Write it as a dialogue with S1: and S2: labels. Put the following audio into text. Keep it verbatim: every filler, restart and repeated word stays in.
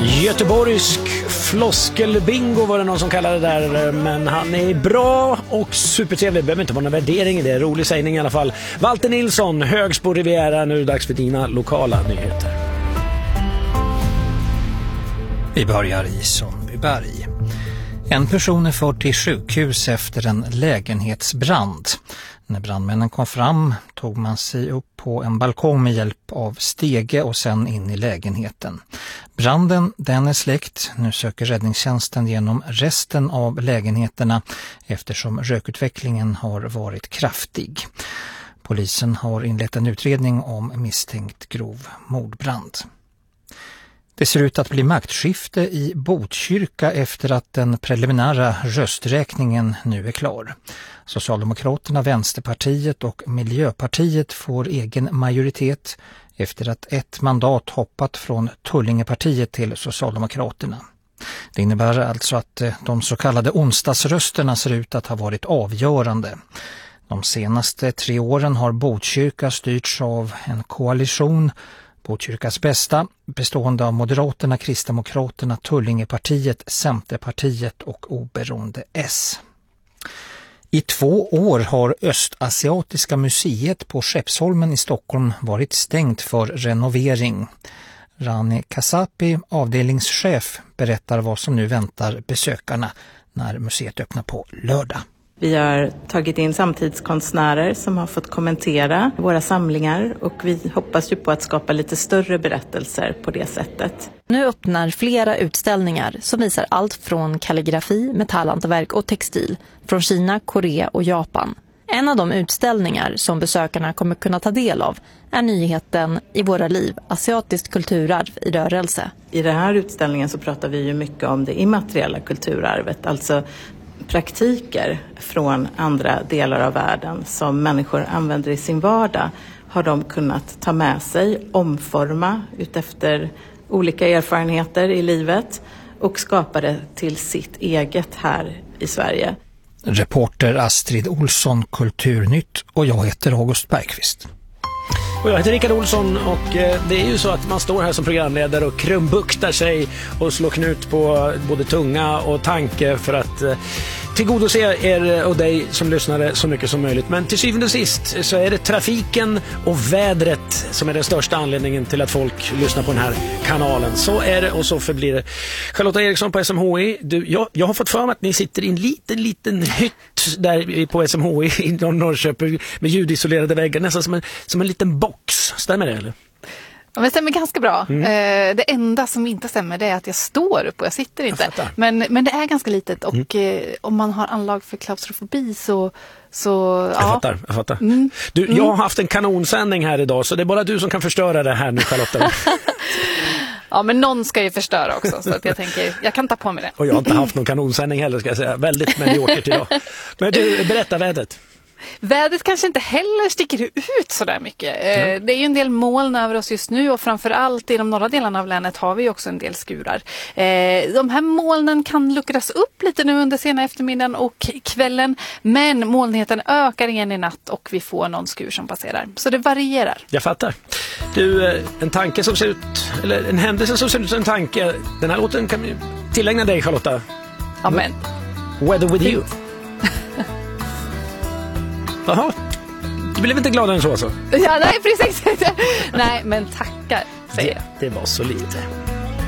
S1: Göteborgsk floskelbingo var det någon som kallade det där, men han är bra och supertrevlig. Det behöver inte vara någon värdering i det. Rolig sägning i alla fall. Walter Nilsson, Högsbo Riviera. Nu är det dags för dina lokala nyheter.
S2: Vi börjar i Sundbyberg. En person är förd till sjukhus efter en lägenhetsbrand. När brandmännen kom fram tog man sig upp på en balkong med hjälp av stege och sen in i lägenheten. Branden den är släckt. Nu söker räddningstjänsten genom resten av lägenheterna eftersom rökutvecklingen har varit kraftig. Polisen har inlett en utredning om misstänkt grov mordbrand. Det ser ut att bli maktskifte i Botkyrka efter att den preliminära rösträkningen nu är klar. Socialdemokraterna, Vänsterpartiet och Miljöpartiet får egen majoritet efter att ett mandat hoppat från Tullingepartiet till Socialdemokraterna. Det innebär alltså att de så kallade onsdagsrösterna ser ut att ha varit avgörande. De senaste tre åren har Botkyrka styrts av en koalition, Botkyrkas bästa, bestående av Moderaterna, Kristdemokraterna, Tullingepartiet, Centerpartiet och Oberoende S. I två år har Östasiatiska museet på Skeppsholmen i Stockholm varit stängt för renovering. Rani Kasapi, avdelningschef, berättar vad som nu väntar besökarna när museet öppnar på lördag.
S3: Vi har tagit in samtidskonstnärer som har fått kommentera våra samlingar och vi hoppas ju på att skapa lite större berättelser på det sättet.
S4: Nu öppnar flera utställningar som visar allt från kalligrafi, metallhantverk och textil från Kina, Korea och Japan. En av de utställningar som besökarna kommer kunna ta del av är nyheten I våra liv, asiatiskt kulturarv i rörelse.
S3: I den här utställningen så pratar vi ju mycket om det immateriella kulturarvet, alltså praktiker från andra delar av världen som människor använder i sin vardag har de kunnat ta med sig, omforma utefter olika erfarenheter i livet och skapa det till sitt eget här i Sverige.
S2: Reporter Astrid Olsson, Kulturnytt, och jag heter August Bergqvist.
S1: Och jag heter Rickard Olsson och eh, det är ju så att man står här som programledare och krumbuktar sig och slår knut på både tunga och tanke för att eh, tillgodose er och dig som lyssnare så mycket som möjligt. Men till syvende och sist så är det trafiken och vädret som är den största anledningen till att folk lyssnar på den här kanalen. Så är det och så förblir det. Charlotta Eriksson på S M H I. Du, jag, jag har fått för mig att ni sitter i en liten, liten hytt där på S M H I i Norrköping med ljudisolerade väggar, nästan som en, som en liten box. Stämmer det eller?
S5: Ja, det stämmer ganska bra.
S1: Mm.
S5: Eh, det enda som inte stämmer det är att jag står upp och jag sitter inte.
S1: Jag
S5: men, men det är ganska litet och
S1: mm.
S5: eh, om man har anlag för klaustrofobi så... så
S1: jag
S5: ja.
S1: fattar, jag fattar.
S5: Mm.
S1: Du,
S5: Mm.
S1: jag har haft en kanonsändning här idag så det är bara du som kan förstöra det här nu, Charlotta.
S5: Ja, men någon ska ju förstöra också så att jag tänker, jag kan ta på mig det.
S1: Och jag har inte haft någon kanonsändning heller ska jag säga. Väldigt mediokert idag. Men du, berätta vädret.
S5: Vädret kanske inte heller sticker ut så där mycket.
S1: Mm.
S5: Det är ju en del moln över oss just nu och framförallt i de norra delarna av länet har vi också en del skurar. De här molnen kan luckras upp lite nu under sena eftermiddagen och kvällen, men molnigheten ökar igen i natt och vi får någon skur som passerar. Så det varierar.
S1: Jag fattar. Du, en tanke som ser ut, eller en händelse som ser ut som en tanke. Den här låten kan vi tillägna dig, Charlotta.
S5: Amen.
S1: Weather with you. Jaha, du blev inte gladare än så alltså?
S5: Ja, nej, precis. Nej, men tackar, säger jag.
S1: Det, det var så lite.